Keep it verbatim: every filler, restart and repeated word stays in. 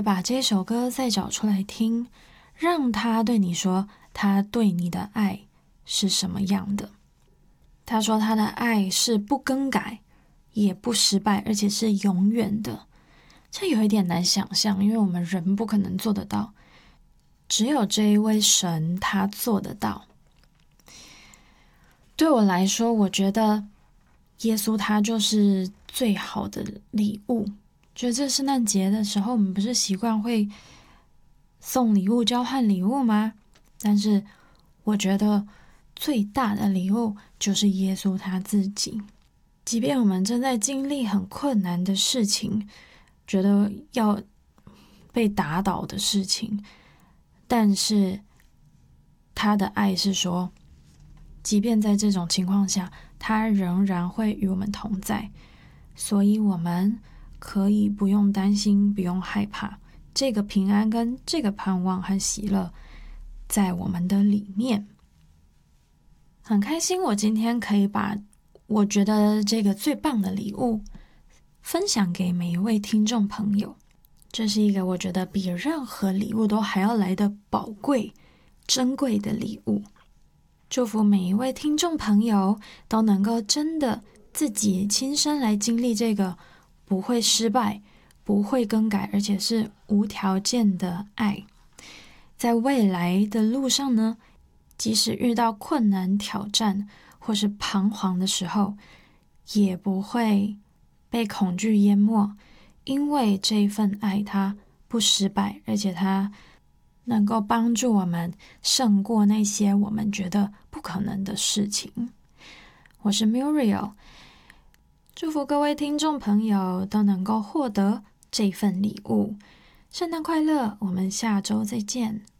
把这首歌再找出来听，让他对你说他对你的爱是什么样的。他说他的爱是不更改，也不失败，而且是永远的。这有一点难想象，因为我们人不可能做得到，只有这一位神他做得到。对我来说，我觉得耶稣他就是最好的礼物。觉得这圣诞节的时候，我们不是习惯会送礼物、交换礼物吗？但是我觉得最大的礼物就是耶稣他自己。即便我们正在经历很困难的事情，觉得要被打倒的事情，但是他的爱是说，即便在这种情况下，他仍然会与我们同在，所以我们可以不用担心，不用害怕。这个平安跟这个盼望和喜乐在我们的里面。很开心我今天可以把我觉得这个最棒的礼物分享给每一位听众朋友。这是一个我觉得比任何礼物都还要来的宝贵、珍贵的礼物。祝福每一位听众朋友都能够真的自己亲身来经历这个不会失败、不会更改，而且是无条件的爱。在未来的路上呢，即使遇到困难、挑战或是彷徨的时候，也不会被恐惧淹没，因为这一份爱它不失败，而且它能够帮助我们胜过那些我们觉得不可能的事情。我是 Muriel， 祝福各位听众朋友都能够获得这份礼物。圣诞快乐，我们下周再见。